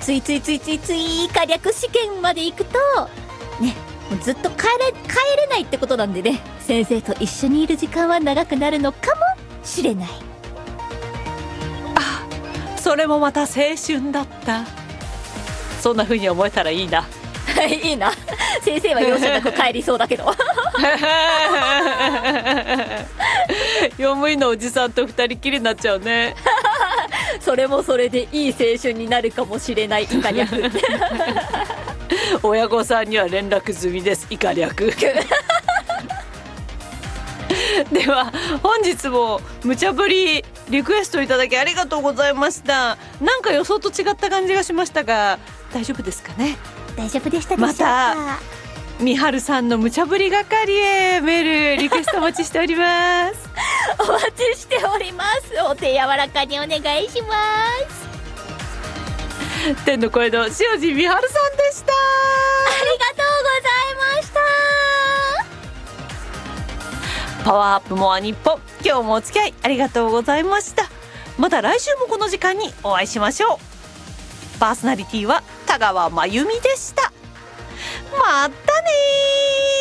つい以下略試験まで行くとね、もうずっと帰れないってことなんでね、先生と一緒にいる時間は長くなるのかもしれない。 あ、それもまた青春だった。そんな風に思えたらいいな。 いいな。先生は容赦なく帰りそうだけど用務員のおじさんと二人きりになっちゃうね。 それもそれでいい青春になるかもしれない。イカ略親御さんには連絡済みです。イカ略では本日も無茶ぶりリクエストいただきありがとうございました。なんか予想と違った感じがしましたが大丈夫ですかね。 大丈夫でしたでしょうか。 またみはるさんの無茶ぶり係へメールリクエストお待ちしておりますお待ちしております。お手柔らかにお願いします。 天の声の塩路みはるさんでした。 ありがとうございました。 パワーアップモア日本、今日もお付き合いありがとうございました。また来週もこの時間にお会いしましょう。パーソナリティは田川真由美でした。またねー。